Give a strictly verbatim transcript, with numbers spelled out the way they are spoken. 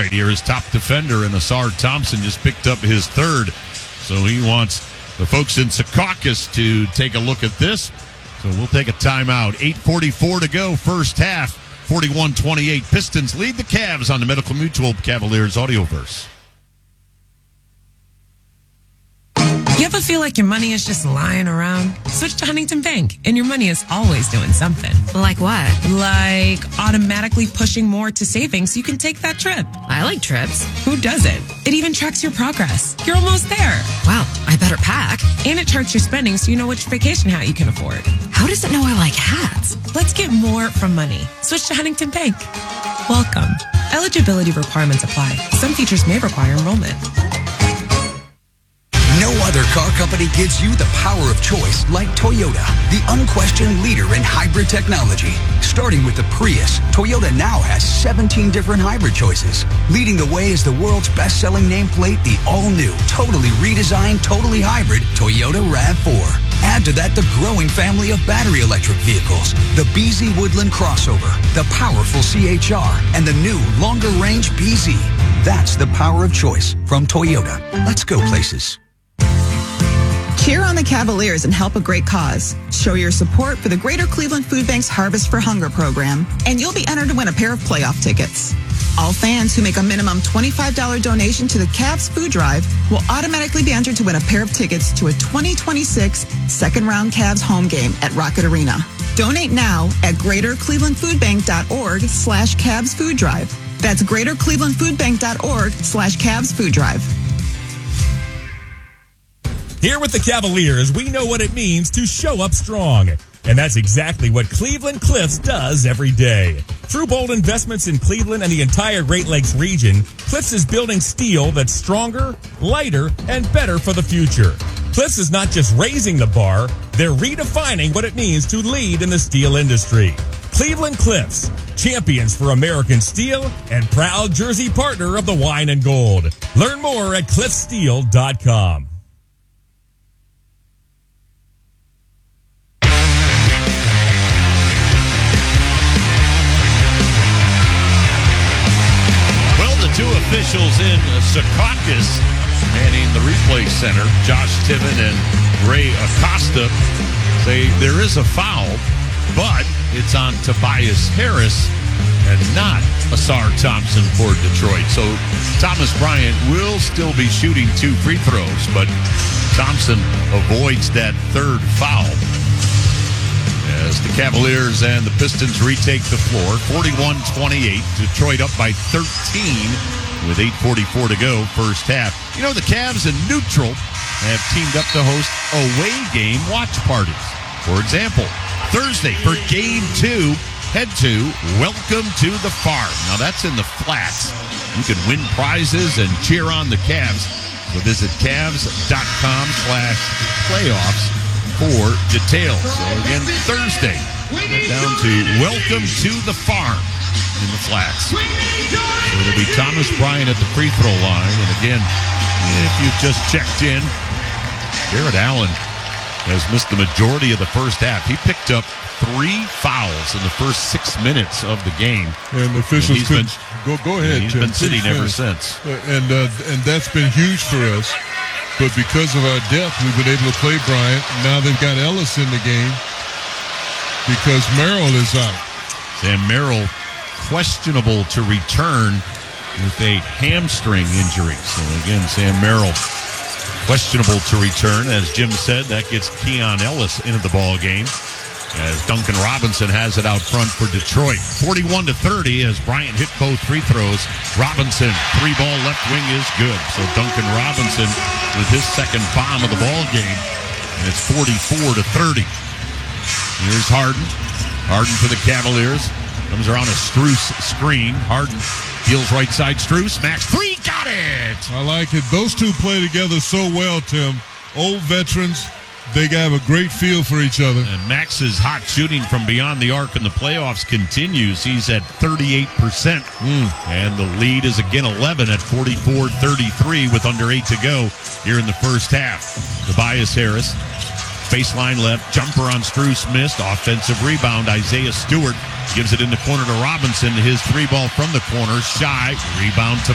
Detroit here. His top defender, and Asar Thompson, just picked up his third. So he wants the folks in Secaucus to take a look at this. So we'll take a timeout. eight forty-four to go, first half. forty-one twenty-eight. Pistons lead the Cavs on the Medical Mutual Cavaliers Audioverse. You ever feel like your money is just lying around? Switch to Huntington Bank, and your money is always doing something. Like what? Like automatically pushing more to savings so you can take that trip. I like trips. Who doesn't? It even tracks your progress. You're almost there. Wow, I better pack. And it charts your spending so you know which vacation hat you can afford. How does it know I like hats? Let's get more from money. Switch to Huntington Bank. Welcome. Eligibility requirements apply. Some features may require enrollment. No other car company gives you the power of choice like Toyota, the unquestioned leader in hybrid technology. Starting with the Prius, Toyota now has seventeen different hybrid choices. Leading the way is the world's best-selling nameplate, the all-new, totally redesigned, totally hybrid Toyota RAV four. Add to that the growing family of battery electric vehicles, the B Z Woodland crossover, the powerful C H R, and the new longer-range B Z. That's the power of choice from Toyota. Let's go places. Cheer on the Cavaliers and help a great cause. Show your support for the Greater Cleveland Food Bank's Harvest for Hunger program, and you'll be entered to win a pair of playoff tickets. All fans who make a minimum twenty-five dollars donation to the Cavs Food Drive will automatically be entered to win a pair of tickets to a twenty twenty-six second-round Cavs home game at Rocket Arena. Donate now at greaterclevelandfoodbank.org slash Cavs Food Drive. That's greaterclevelandfoodbank.org slash Cavs Food Drive. Here with the Cavaliers, we know what it means to show up strong. And that's exactly what Cleveland Cliffs does every day. Through bold investments in Cleveland and the entire Great Lakes region, Cliffs is building steel that's stronger, lighter, and better for the future. Cliffs is not just raising the bar, they're redefining what it means to lead in the steel industry. Cleveland Cliffs, champions for American steel and proud jersey partner of the Wine and Gold. Learn more at cliff steel dot com. Two officials in Secaucus manning the replay center, Josh Tiven and Ray Acosta, say there is a foul, but it's on Tobias Harris and not Asar Thompson for Detroit. So Thomas Bryant will still be shooting two free throws, but Thompson avoids that third foul. As the Cavaliers and the Pistons retake the floor, forty-one twenty-eight. Detroit up by thirteen with eight forty-four to go, first half. You know, the Cavs in neutral have teamed up to host away game watch parties. For example, Thursday for game two, head to Welcome to the Farm. Now, that's in the flats. You can win prizes and cheer on the Cavs. So visit Cavs.com slash playoffs for details. So again, Thursday, down to Welcome to the Farm in the flats. So it'll be Thomas Bryant at the free throw line. And again, if you've just checked in, Jared Allen has missed the majority of the first half. He picked up three fouls in the first six minutes of the game. And the officials and couldn't been, go go ahead. He's Tim, been sitting ever finish. since. And uh, and that's been huge for us. But because of our depth, we've been able to play Bryant. Now they've got Ellis in the game because Merrill is out. Sam Merrill questionable to return with a hamstring injury. So again, Sam Merrill questionable to return. As Jim said, that gets Keon Ellis into the ball game, as Duncan Robinson has it out front for Detroit. forty-one to thirty as Bryant hit both free throws. Robinson, three ball left wing is good. So Duncan Robinson with his second bomb of the ball game. And it's forty-four to thirty. Here's Harden. Harden for the Cavaliers. Comes around a Strus screen. Harden deals right side. Strus, max three, got it! I like it. Those two play together so well, Tim. Old veterans. They have a great feel for each other. And Max's hot shooting from beyond the arc in the playoffs continues. He's at thirty-eight percent. Mm. And the lead is again eleven at forty-four thirty-three with under eight to go here in the first half. Tobias Harris, baseline left, jumper on Strus missed. Offensive rebound. Isaiah Stewart gives it in the corner to Robinson. His three ball from the corner. Shy. Rebound to